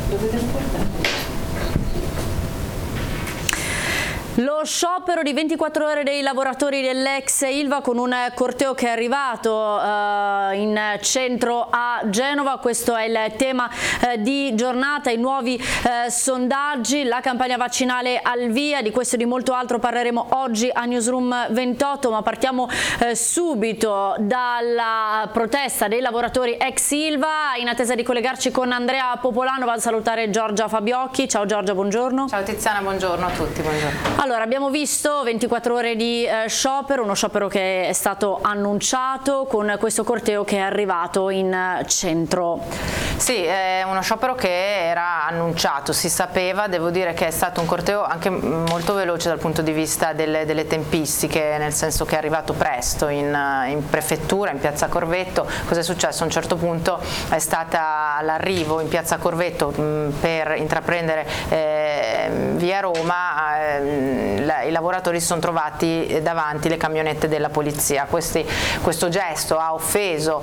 Lo sciopero di 24 ore dei lavoratori dell'ex Ilva con un corteo che è arrivato in centro a Genova. Questo è il tema di giornata, i nuovi sondaggi, la campagna vaccinale al via. Di questo e di molto altro parleremo oggi a Newsroom 28, ma partiamo subito dalla protesta dei lavoratori ex Ilva. In attesa di collegarci con Andrea Popolano vado a salutare Giorgia Fabiocchi. Ciao Giorgia, buongiorno. Ciao Tiziana, buongiorno a tutti. Buongiorno. Allora, abbiamo visto 24 ore di sciopero, uno sciopero che è stato annunciato con questo corteo che è arrivato in centro. Sì, è uno sciopero che era annunciato, si sapeva, devo dire che è stato un corteo anche molto veloce dal punto di vista delle tempistiche, nel senso che è arrivato presto in prefettura, in piazza Corvetto. Cosa è successo? A un certo punto è stata l'arrivo in piazza Corvetto per intraprendere via Roma. I lavoratori si sono trovati davanti le camionette della polizia. Questo gesto ha offeso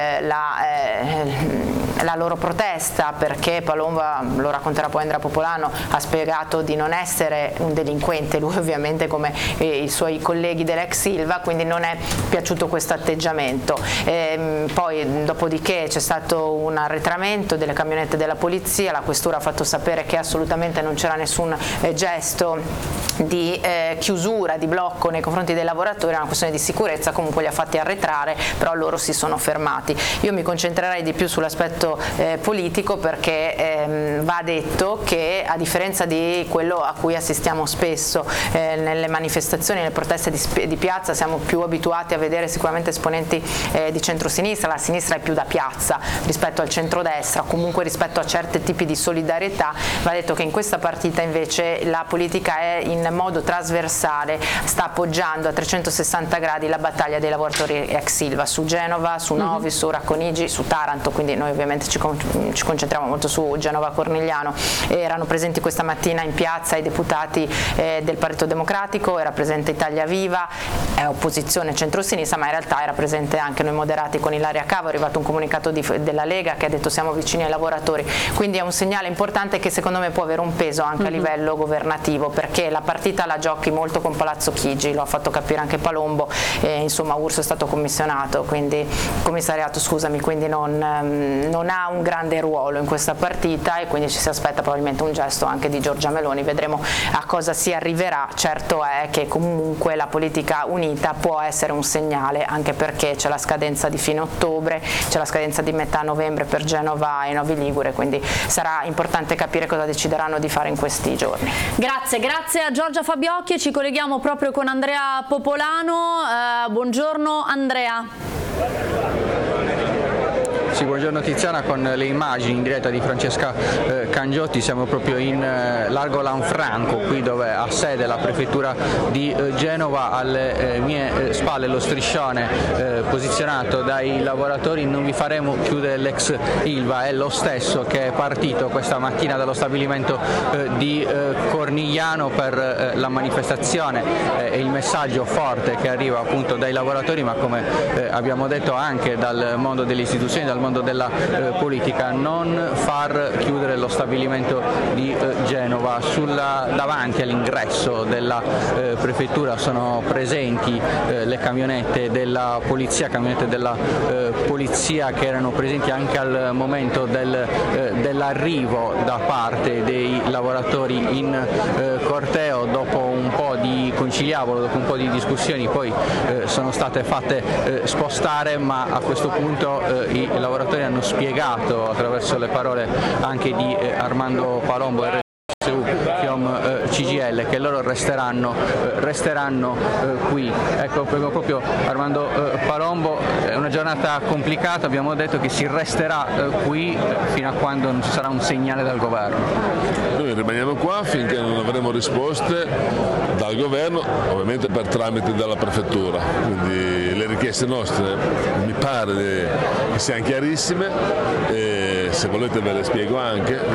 la loro protesta, perché Palombo, lo racconterà poi Andrea Popolano, ha spiegato di non essere un delinquente, lui ovviamente come i suoi colleghi dell'ex Ilva, quindi non è piaciuto questo atteggiamento. Poi dopodiché c'è stato un arretramento delle camionette della polizia, la questura ha fatto sapere che assolutamente non c'era nessun gesto di chiusura, di blocco nei confronti dei lavoratori, è una questione di sicurezza, comunque li ha fatti arretrare, però loro si sono fermati. Io mi concentrerei di più sull'aspetto politico, perché va detto che, a differenza di quello a cui assistiamo spesso nelle manifestazioni, nelle proteste di piazza, siamo più abituati a vedere sicuramente esponenti di centrosinistra, la sinistra è più da piazza rispetto al centrodestra, comunque rispetto a certi tipi di solidarietà. Va detto che in questa partita invece la politica è in modo trasversale, sta appoggiando a 360 gradi la battaglia dei lavoratori ex Ilva su Genova, su Novi, su Racconigi, su Taranto, quindi noi ovviamente ci concentriamo molto su Genova Cornigliano. Erano presenti questa mattina in piazza i deputati del Partito Democratico, era presente Italia Viva, è opposizione centrosinistra, ma in realtà era presente anche Noi Moderati con Ilaria Cavo. È arrivato un comunicato della Lega che ha detto siamo vicini ai lavoratori, quindi è un segnale importante che secondo me può avere un peso anche a livello governativo, perché la partita la giochi molto con Palazzo Chigi, lo ha fatto capire anche Palombo, insomma Urso è stato commissariato, quindi non ha un grande ruolo in questa partita, e quindi ci si aspetta probabilmente un gesto anche di Giorgia Meloni. Vedremo a cosa si arriverà. Certo è che comunque la politica unita può essere un segnale, anche perché c'è la scadenza di fine ottobre, c'è la scadenza di metà novembre per Genova e Novi Ligure, quindi sarà importante capire cosa decideranno di fare in questi giorni. Grazie a Giorgia Fabiocchi, ci colleghiamo proprio con Andrea Popolano. Buongiorno Andrea. Sì, buongiorno Tiziana, con le immagini in diretta di Francesca Cangiotti. Siamo proprio in largo Lanfranco, qui dove ha sede la prefettura di Genova. Alle mie spalle lo striscione posizionato dai lavoratori "Non vi faremo chiudere l'ex Ilva", è lo stesso che è partito questa mattina dallo stabilimento di Cornigliano per la manifestazione, e il messaggio forte che arriva appunto dai lavoratori, ma come abbiamo detto anche dal mondo delle istituzioni, dal mondo della politica: non far chiudere lo stabilimento di Genova. Davanti all'ingresso della prefettura sono presenti le camionette della polizia, che erano presenti anche al momento dell'arrivo da parte dei lavoratori in corteo. Dopo un po' di conciliabolo, dopo un po' di discussioni, poi sono state fatte spostare, ma a questo punto i lavoratori hanno spiegato, attraverso le parole anche di Armando Palombo, CGIL, che loro resteranno qui. Ecco, proprio Armando Palombo, è una giornata complicata, abbiamo detto che si resterà qui fino a quando non ci sarà un segnale dal governo. Noi rimaniamo qua finché non avremo risposte dal governo, ovviamente per tramite della prefettura, quindi le richieste nostre mi pare che siano chiarissime, e se volete ve le spiego anche.